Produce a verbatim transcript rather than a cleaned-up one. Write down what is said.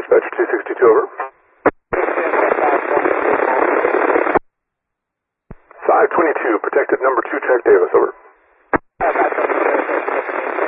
Dispatcher two sixty-two, over. five twenty-two, protected number two, track Davis, over.